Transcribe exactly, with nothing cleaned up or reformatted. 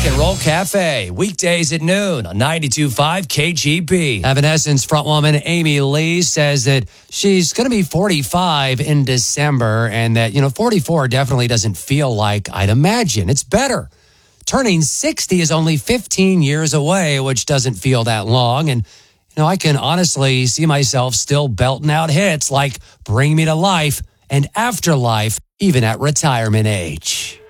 Rock and Roll Cafe, weekdays at noon on ninety-two point five K G B. Evanescence frontwoman Amy Lee says that she's going to be forty-five in December and that, you know, forty-four definitely doesn't feel like I'd imagine. It's better. Turning sixty is only fifteen years away, which doesn't feel that long. And, you know, I can honestly see myself still belting out hits like Bring Me to Life and Afterlife, even at retirement age.